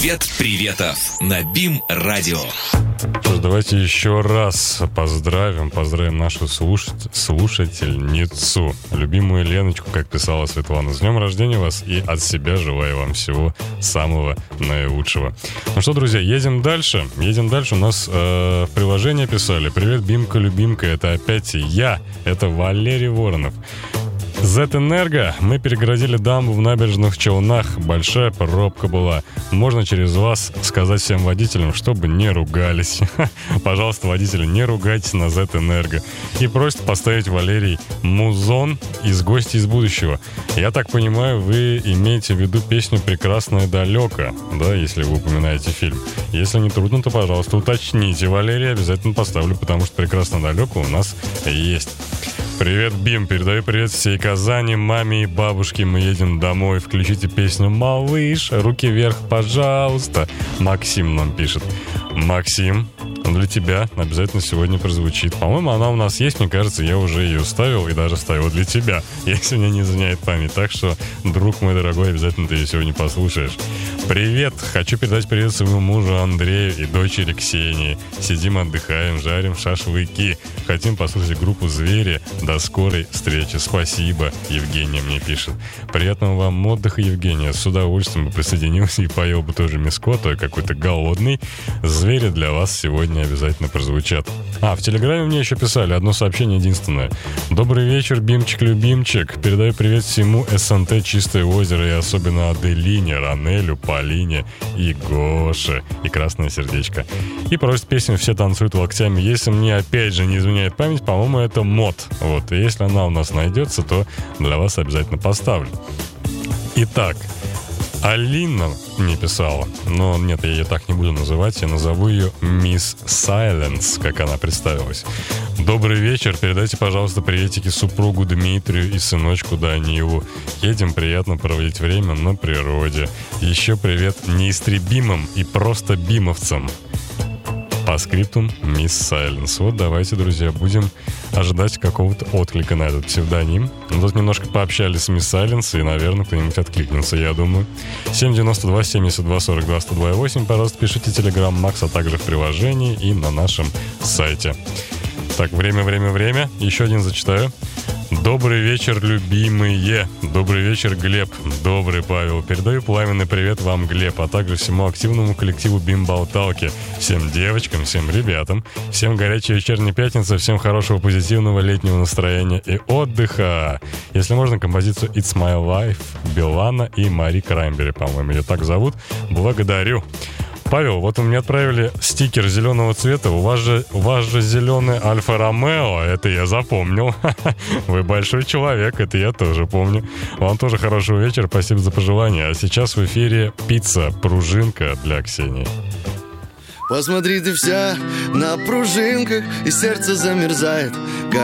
Привет приветов на БИМ-радио. Что ж, давайте еще раз поздравим нашу слушательницу, любимую Леночку, как писала Светлана. С днем рождения вас, и от себя желаю вам всего самого наилучшего. Ну что, друзья, едем дальше. У нас в приложении писали: «Привет, Бимка, любимка, это опять я, это Валерий Воронов. Зэт-Энерго, мы перегородили дамбу в Набережных Челнах, большая пробка была. Можно через вас сказать всем водителям, чтобы не ругались. Пожалуйста, водители, не ругайтесь на Зэт-Энерго». И просит поставить, Валерий, музон из «Гости из будущего». Я так понимаю, вы имеете в виду песню «Прекрасное далеко», да, если вы упоминаете фильм. Если не трудно, то, пожалуйста, уточните, Валерий, обязательно поставлю, потому что «Прекрасное далеко» у нас есть. Привет, Бим, передаю привет всей Казани, маме и бабушке, мы едем домой, включите песню «Малыш», руки вверх, пожалуйста. Максим нам пишет. Максим, для тебя обязательно сегодня прозвучит. По-моему, она у нас есть, мне кажется, я уже ее ставил и даже ставил для тебя, если мне не изменяет память. Так что, друг мой дорогой, обязательно ты ее сегодня послушаешь. Привет, хочу передать привет своему мужу Андрею и дочери Ксении. Сидим, отдыхаем, жарим шашлыки. Хотим послушать группу «Звери». До скорой встречи. Спасибо, Евгения мне пишет. Приятного вам отдыха, Евгения. С удовольствием бы присоединился и поел бы тоже мяско, то я какой-то голодный. «Звери» для вас сегодня обязательно прозвучат. В Телеграме мне еще писали одно сообщение единственное. «Добрый вечер, Бимчик-любимчик. Передаю привет всему СНТ «Чистое озеро» и особенно Аделине, Ранелю, Полине и Гоше». И красное сердечко. И просит песню «Все танцуют локтями». Если мне опять же не изменяет память, по-моему, это мод. Вот. И если она у нас найдется, то для вас обязательно поставлю. Итак, Алина мне писала, но нет, я ее так не буду называть, я назову ее Мисс Сайленс, как она представилась. Добрый вечер, передайте, пожалуйста, приветики супругу Дмитрию и сыночку Данилу. Едем приятно проводить время на природе. Еще привет неистребимым и просто бимовцам. По скриптум Мисс Сайленс. Вот давайте, друзья, будем ожидать какого-то отклика на этот псевдоним. Тут немножко пообщались с Мисс Сайленс, и, наверное, кто-нибудь откликнется, я думаю. 792-72-42-8. Пожалуйста, пишите Telegram Max, а также в приложении и на нашем сайте. Так, время. Еще один зачитаю. Добрый вечер, любимые. Добрый вечер, Глеб. Добрый, Павел. Передаю пламенный привет вам, Глеб, а также всему активному коллективу Бим-болталки. Всем девочкам, всем ребятам. Всем горячей вечерней пятницы. Всем хорошего, позитивного летнего настроения и отдыха. Если можно, композицию «It's My Life» Билана и Мари Краймбери, по-моему, ее так зовут. Благодарю. Павел, вот вы мне отправили стикер зеленого цвета. У вас же зеленый Альфа-Ромео. Это я запомнил. Вы большой человек, это я тоже помню. Вам тоже хорошего вечера, спасибо за пожелания. А сейчас в эфире пицца «Пружинка» для Ксении. Посмотри, ты вся на пружинках, и сердце замерзает.